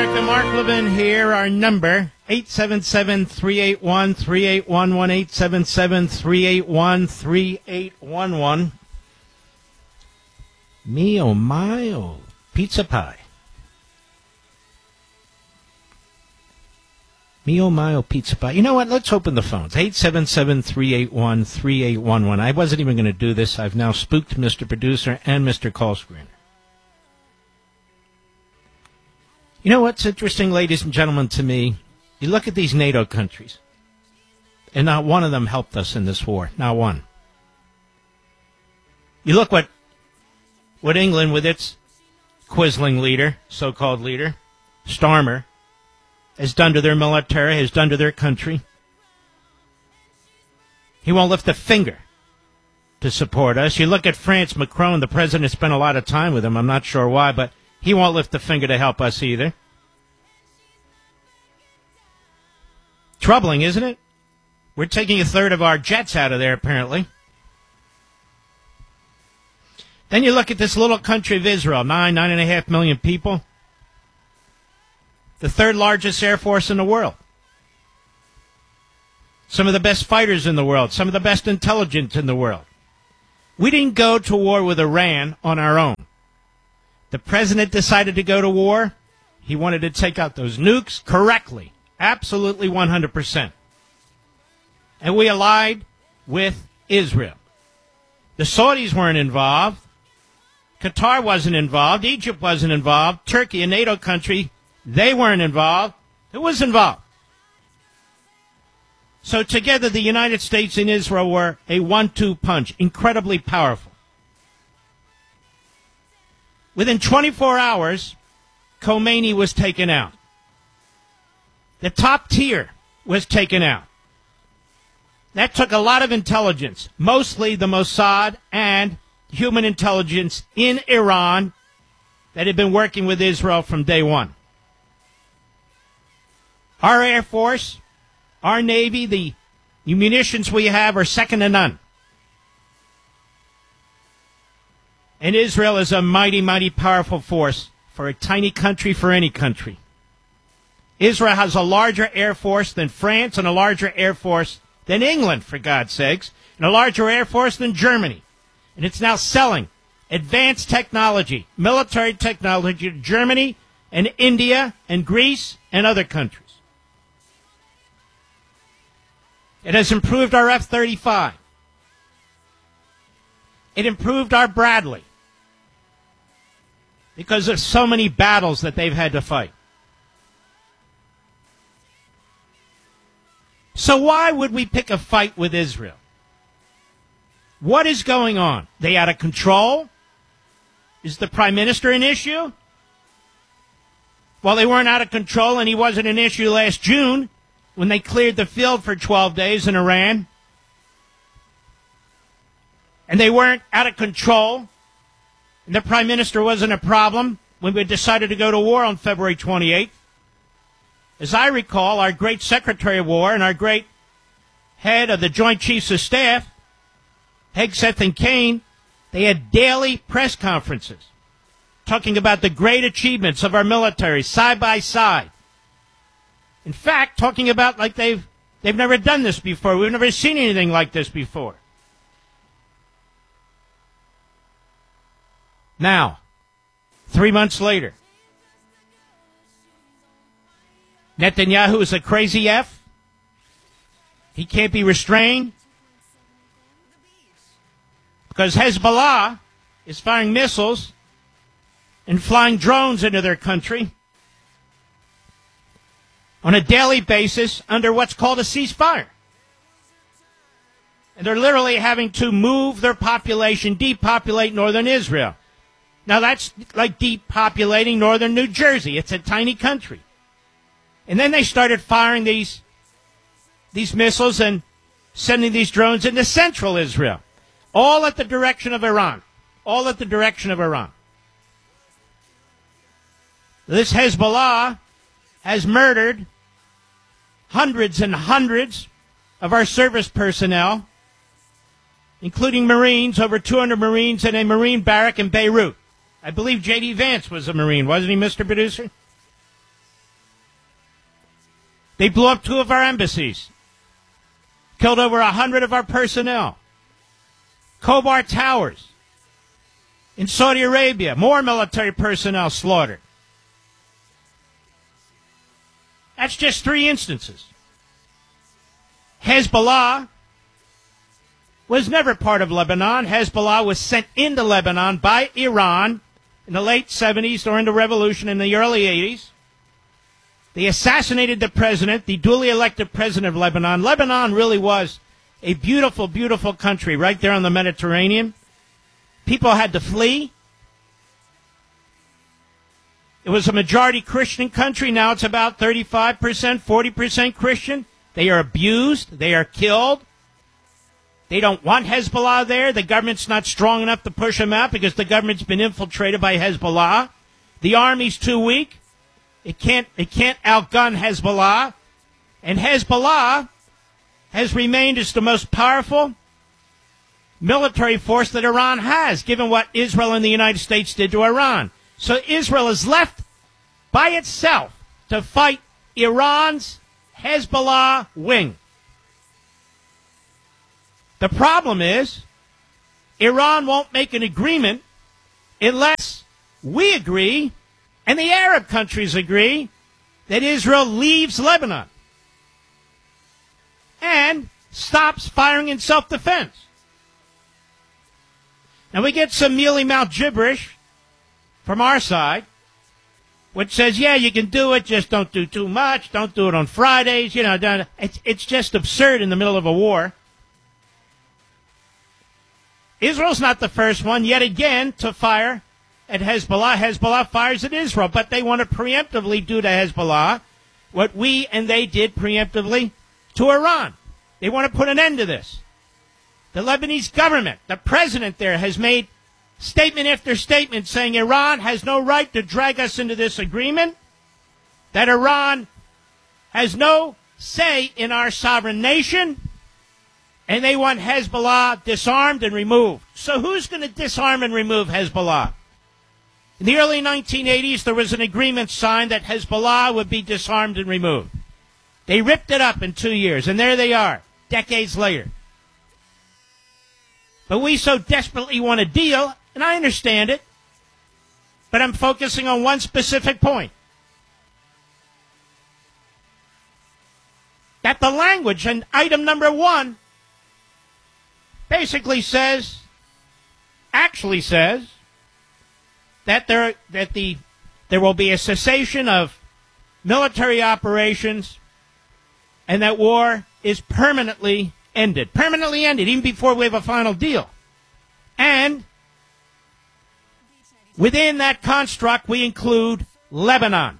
America. Mark Levin here. Our number, 877-381-3811, 877-381-3811. Me, oh my, oh, pizza pie. Me, oh my, oh, pizza pie. You know what? Let's open the phones. 877-381-3811. I wasn't even going to do this. I've now spooked Mr. Producer and Mr. Call Screener. You know what's interesting, ladies and gentlemen, to me? You look at these NATO countries, and not one of them helped us in this war. Not one. You look what England, with its quisling leader, so-called leader, Starmer, has done to their military, has done to their country. He won't lift a finger to support us. You look at France, Macron, the president spent a lot of time with him. I'm not sure why, but he won't lift a finger to help us either. Troubling, isn't it? We're taking a third of our jets out of there, apparently. Then you look at this little country of Israel, 9.5 million people. The third largest air force in the world. Some of the best fighters in the world. Some of the best intelligence in the world. We didn't go to war with Iran on our own. The president decided to go to war. He wanted to take out those nukes correctly. Absolutely 100%. And we allied with Israel. The Saudis weren't involved. Qatar wasn't involved. Egypt wasn't involved. Turkey, a NATO country, they weren't involved. Who was involved? So together the United States and Israel were a 1-2 punch, incredibly powerful. Within 24 hours, Khomeini was taken out. The top tier was taken out. That took a lot of intelligence, mostly the Mossad and human intelligence in Iran that had been working with Israel from day one. Our Air Force, our Navy, the munitions we have are second to none. And Israel is a mighty, mighty powerful force for a tiny country, for any country. Israel has a larger air force than France and a larger air force than England, for God's sakes, and a larger air force than Germany. And it's now selling advanced technology, military technology to Germany and India and Greece and other countries. It has improved our F-35. It improved our Bradley because of so many battles that they've had to fight. So why would we pick a fight with Israel? What is going on? They out of control? Is the prime minister an issue? Well, they weren't out of control, and he wasn't an issue last June when they cleared the field for 12 days in Iran. And they weren't out of control, and the prime minister wasn't a problem when we decided to go to war on February 28th. As I recall, our great Secretary of War and our great head of the Joint Chiefs of Staff, Hegseth and Kane, they had daily press conferences talking about the great achievements of our military side by side. In fact, talking about like they've never done this before. We've never seen anything like this before. Now, 3 months later, Netanyahu is a crazy F. He can't be restrained because Hezbollah is firing missiles and flying drones into their country on a daily basis under what's called a ceasefire. And they're literally having to move their population, depopulate northern Israel. Now that's like depopulating northern New Jersey. It's a tiny country. And then they started firing these missiles and sending these drones into central Israel, all at the direction of Iran. All at the direction of Iran. This Hezbollah has murdered hundreds and hundreds of our service personnel, including Marines, over 200 Marines in a Marine barrack in Beirut. I believe J.D. Vance was a Marine, wasn't he, Mr. Producer? They blew up 2 of our embassies, killed over 100 of our personnel. Khobar Towers in Saudi Arabia, more military personnel slaughtered. That's just 3 instances. Hezbollah was never part of Lebanon. Hezbollah was sent into Lebanon by Iran in the late 70s during the revolution in the early 80s. They assassinated the president, the duly elected president of Lebanon. Lebanon really was a beautiful, beautiful country right there on the Mediterranean. People had to flee. It was a majority Christian country. Now it's about 35%, 40% Christian. They are abused. They are killed. They don't want Hezbollah there. The government's not strong enough to push them out because the government's been infiltrated by Hezbollah. The army's too weak. It can't outgun Hezbollah. And Hezbollah has remained as the most powerful military force that Iran has, given what Israel and the United States did to Iran. So Israel is left by itself to fight Iran's Hezbollah wing. The problem is Iran won't make an agreement unless we agree and the Arab countries agree that Israel leaves Lebanon and stops firing in self-defense. Now we get some mealy-mouthed gibberish from our side, which says, yeah, you can do it, just don't do too much, don't do it on Fridays, it's just absurd in the middle of a war. Israel's not the first one, yet again, to fire at Hezbollah. Hezbollah fires at Israel, but they want to preemptively do to Hezbollah what we and they did preemptively to Iran. They want to put an end to this. The Lebanese government, the president there, has made statement after statement saying Iran has no right to drag us into this agreement, that Iran has no say in our sovereign nation, and they want Hezbollah disarmed and removed. So who's going to disarm and remove Hezbollah? In the early 1980s, there was an agreement signed that Hezbollah would be disarmed and removed. They ripped it up in 2 years, and there they are, decades later. But we so desperately want a deal, and I understand it, but I'm focusing on one specific point. That the language in item number 1 basically actually says, that there will be a cessation of military operations and that war is permanently ended, even before we have a final deal. And within that construct, we include Lebanon.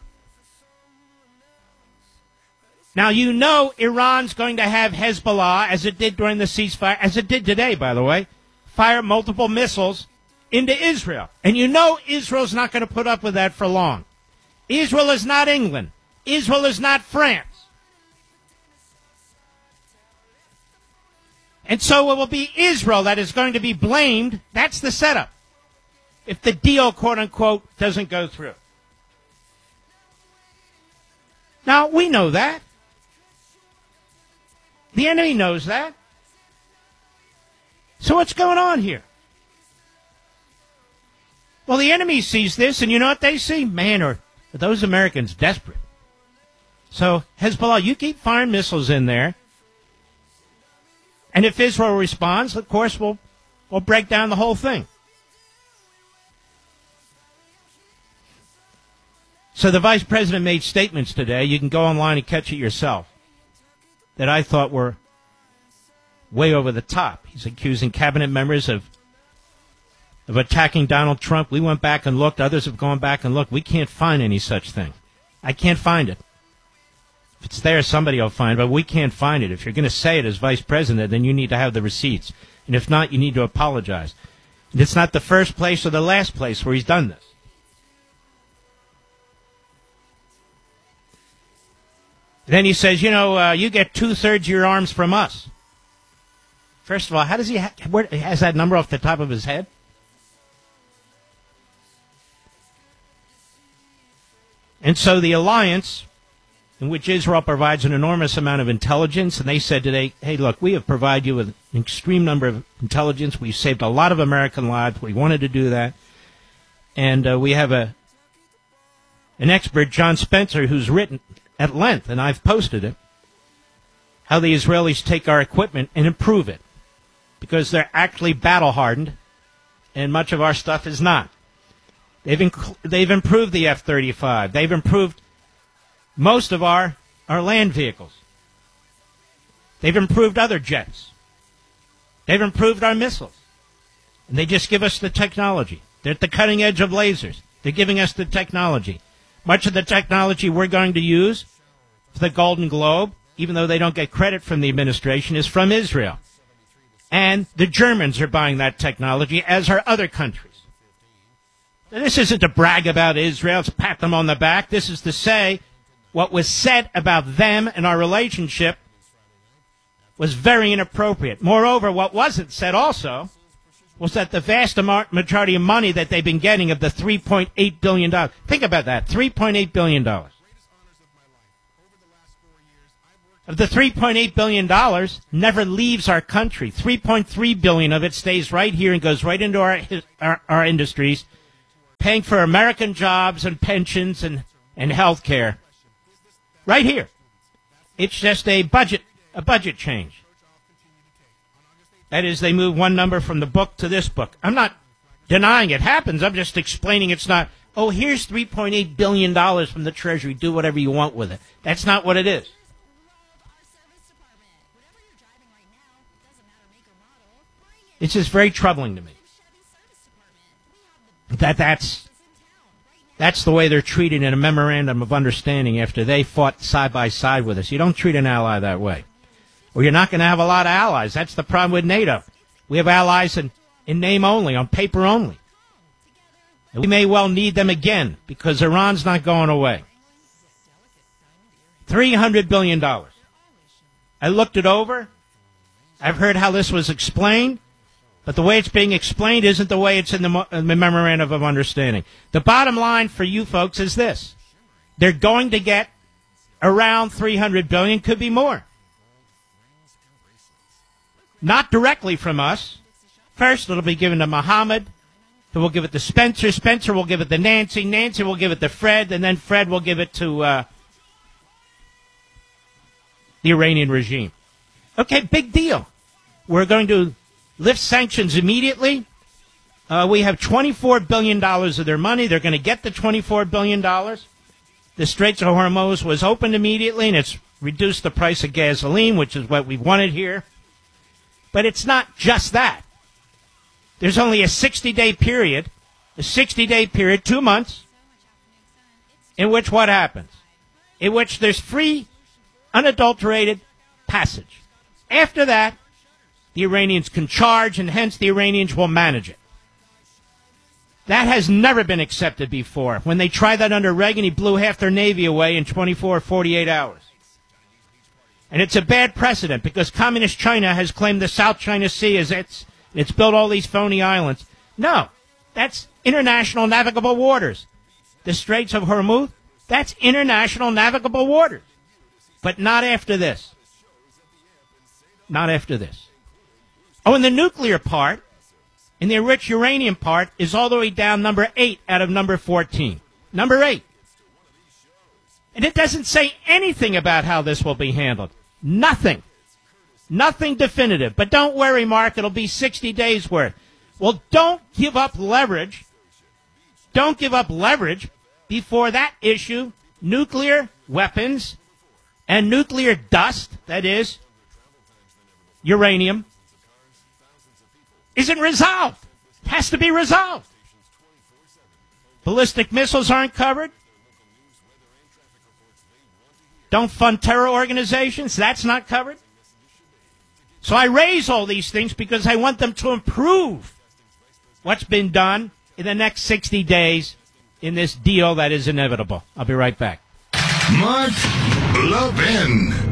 Now, you know Iran's going to have Hezbollah, as it did during the ceasefire, as it did today, by the way, fire multiple missiles into Israel. And you know Israel's not going to put up with that for long. Israel is not England. Israel is not France. And so it will be Israel that is going to be blamed. That's the setup. If the deal, quote unquote, doesn't go through. Now, we know that. The enemy knows that. So what's going on here? Well, the enemy sees this, and you know what they see? Man, are those Americans desperate. So, Hezbollah, you keep firing missiles in there. And if Israel responds, of course, we'll break down the whole thing. So the vice president made statements today, you can go online and catch it yourself, that I thought were way over the top. He's accusing cabinet members of attacking Donald Trump. We went back and looked. Others have gone back and looked. We can't find any such thing. I can't find it. If it's there, somebody will find it, but we can't find it. If you're going to say it as vice president, then you need to have the receipts. And if not, you need to apologize. And it's not the first place or the last place where he's done this. Then he says, you get 2/3 of your arms from us. First of all, how does he where has that number off the top of his head? And so the alliance in which Israel provides an enormous amount of intelligence, and they said today, hey, look, we have provided you with an extreme number of intelligence. We've saved a lot of American lives. We wanted to do that. And we have an expert, John Spencer, who's written at length, and I've posted it, how the Israelis take our equipment and improve it, because they're actually battle-hardened, and much of our stuff is not. They've improved the F-35. They've improved most of our land vehicles. They've improved other jets. They've improved our missiles. And they just give us the technology. They're at the cutting edge of lasers. They're giving us the technology. Much of the technology we're going to use for the Golden Globe, even though they don't get credit from the administration, is from Israel. And the Germans are buying that technology, as are other countries. Now, this isn't to brag about Israel, it's to pat them on the back. This is to say what was said about them and our relationship was very inappropriate. Moreover, what wasn't said also was that the vast majority of money that they've been getting of the $3.8 billion. Think about that, $3.8 billion. Of the $3.8 billion never leaves our country. $3.3 billion of it stays right here and goes right into our industries, paying for American jobs and pensions and health care. Right here. It's just a budget change. That is, they move one number from the book to this book. I'm not denying it happens. I'm just explaining it's not, oh, here's $3.8 billion from the Treasury. Do whatever you want with it. That's not what it is. It's just very troubling to me that's the way they're treated in a memorandum of understanding after they fought side by side with us. You don't treat an ally that way, or you're not going to have a lot of allies. That's the problem with NATO. We have allies in name only, on paper only. And we may well need them again because Iran's not going away. $300 billion. I looked it over. I've heard how this was explained. But the way it's being explained isn't the way it's in the memorandum of understanding. The bottom line for you folks is this. They're going to get around $300 billion, could be more. Not directly from us. First, it'll be given to Mohammed. Then we'll give it to Spencer. Spencer will give it to Nancy. Nancy will give it to Fred. And then Fred will give it to the Iranian regime. Okay, big deal. We're going to lift sanctions immediately. We have $24 billion of their money. They're going to get the $24 billion. The Straits of Hormuz was opened immediately, and it's reduced the price of gasoline, which is what we wanted here. But it's not just that. There's only a 60-day period, 2 months, in which what happens? In which there's free, unadulterated passage. After that, the Iranians can charge, and hence the Iranians will manage it. That has never been accepted before. When they tried that under Reagan, he blew half their Navy away in 24 or 48 hours. And it's a bad precedent because Communist China has claimed the South China Sea as it's built all these phony islands. No, that's international navigable waters. The Straits of Hormuz, that's international navigable waters. But not after this. Not after this. Oh, and the nuclear part, and the enriched uranium part, is all the way down number 8 out of number 14. Number 8. And it doesn't say anything about how this will be handled. Nothing. Nothing definitive. But don't worry, Mark, it'll be 60 days worth. Well, don't give up leverage. Don't give up leverage before that issue, nuclear weapons and nuclear dust, that is, uranium, isn't resolved. It has to be resolved. Ballistic missiles aren't covered. Don't fund terror organizations. That's not covered. So I raise all these things because I want them to improve what's been done in the next 60 days in this deal that is inevitable. I'll be right back. Mark Levin.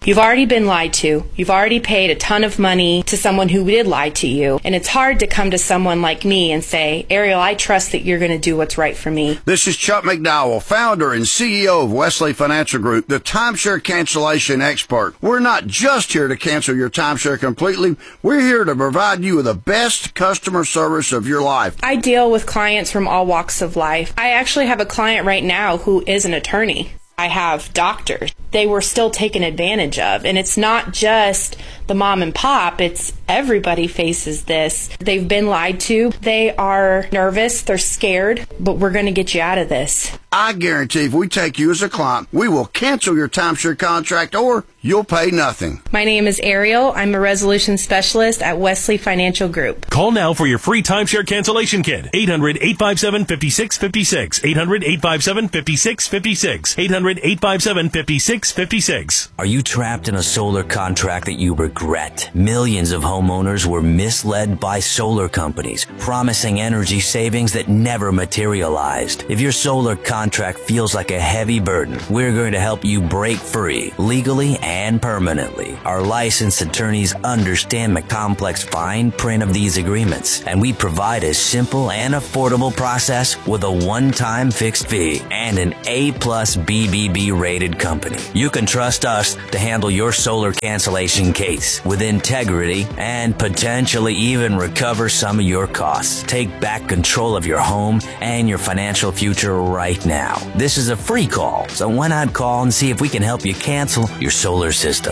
You've already been lied to. You've already paid a ton of money to someone who did lie to you. And it's hard to come to someone like me and say, Ariel, I trust that you're going to do what's right for me. This is Chuck McDowell, founder and CEO of Wesley Financial Group, the timeshare cancellation expert. We're not just here to cancel your timeshare completely. We're here to provide you with the best customer service of your life. I deal with clients from all walks of life. I actually have a client right now who is an attorney. I have doctors. They were still taken advantage of. And it's not just the mom and pop. It's everybody faces this. They've been lied to. They are nervous. They're scared. But we're going to get you out of this. I guarantee if we take you as a client, we will cancel your timeshare contract or you'll pay nothing. My name is Ariel. I'm a resolution specialist at Wesley Financial Group. Call now for your free timeshare cancellation kit. 800-857-5656. 800-857-5656. 800-857-5656. Are you trapped in a solar contract that you regret? Millions of homeowners were misled by solar companies, promising energy savings that never materialized. If your solar contract feels like a heavy burden, we're going to help you break free, legally and permanently. Our licensed attorneys understand the complex fine print of these agreements, and we provide a simple and affordable process with a one-time fixed fee and an A+ BBB rated company. You can trust us to handle your solar cancellation case with integrity and potentially even recover some of your costs. Take back control of your home and your financial future right now. This is a free call, so why not call and see if we can help you cancel your solar system.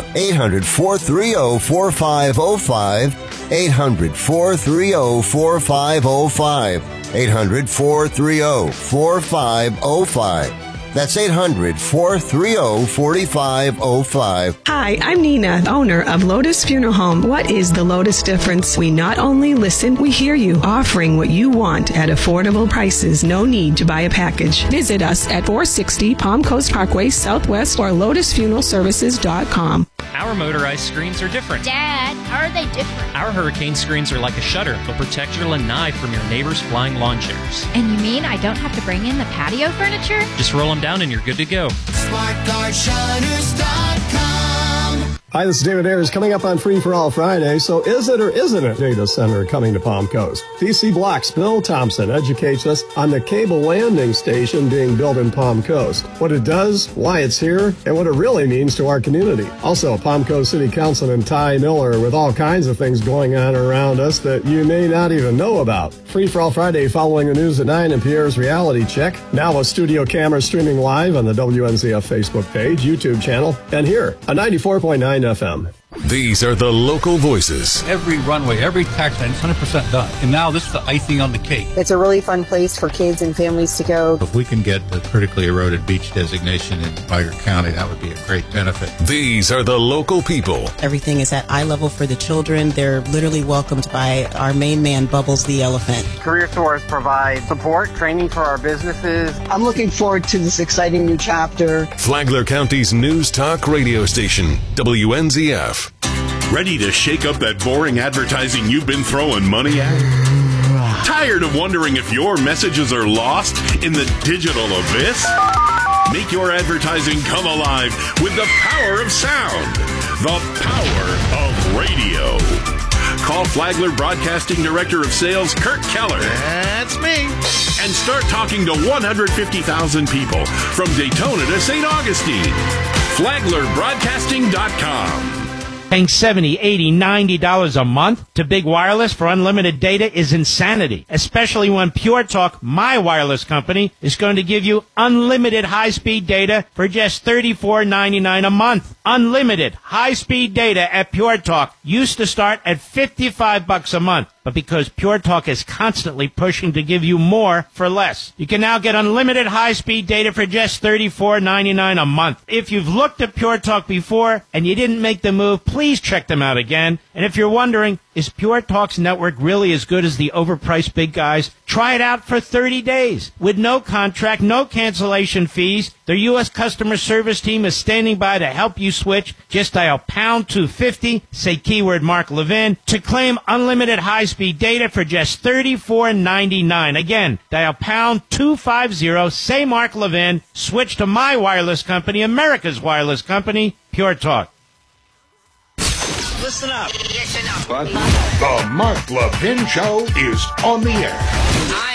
800-430-4505. 800-430-4505. 800-430-4505. That's 800-430-4505. Hi, I'm Nina, owner of Lotus Funeral Home. What is the Lotus difference? We not only listen, we hear you, offering what you want at affordable prices. No need to buy a package. Visit us at 460 Palm Coast Parkway Southwest or lotusfuneralservices.com. Our motorized screens are different. Dad, how are they different? Our hurricane screens are like a shutter. They'll protect your lanai from your neighbor's flying lawn chairs. And you mean I don't have to bring in the patio furniture? Just roll them down and you're good to go. SmartGuardShutters.com. Hi, this is David Ayers. Coming up on Free for All Friday. So is it or isn't it data center coming to Palm Coast? DC Block's Bill Thompson educates us on the cable landing station being built in Palm Coast, what it does, why it's here, and what it really means to our community. Also, Palm Coast City Councilman Ty Miller with all kinds of things going on around us that you may not even know about. Free for All Friday following the news at 9 and Pierre's Reality Check. Now a studio camera streaming live on the WNZF Facebook page, YouTube channel, and here on 94.9 FM. These are the local voices. Every runway, every taxi line is 100% done. And now this is the icing on the cake. It's a really fun place for kids and families to go. If we can get the critically eroded beach designation in Viger County, that would be a great benefit. These are the local people. Everything is at eye level for the children. They're literally welcomed by our main man, Bubbles the elephant. Career Source provides support, training for our businesses. I'm looking forward to this exciting new chapter. Flagler County's news talk radio station, WNZF. Ready to shake up that boring advertising you've been throwing money at? Tired of wondering if your messages are lost in the digital abyss? Make your advertising come alive with the power of sound, the power of radio. Call Flagler Broadcasting Director of Sales Kurt Keller. That's me. And start talking to 150,000 people from Daytona to St. Augustine. FlaglerBroadcasting.com. Paying $70, $80, $90 a month to Big Wireless for unlimited data is insanity, especially when Pure Talk, my wireless company, is going to give you unlimited high-speed data for just $34.99 a month. Unlimited high-speed data at Pure Talk used to start at $55 a month. But because Pure Talk is constantly pushing to give you more for less, you can now get unlimited high-speed data for just $34.99 a month. If you've looked at Pure Talk before and you didn't make the move, please check them out again. And if you're wondering, is Pure Talk's network really as good as the overpriced big guys? Try it out for 30 days with no contract, no cancellation fees. Their U.S. customer service team is standing by to help you switch. Just dial pound 250, say keyword Mark Levin, to claim unlimited high-speed data for just $34.99. Again, dial pound 250, say Mark Levin, switch to my wireless company, America's wireless company, Pure Talk. Listen up. What? The Mark Levin Show is on the air.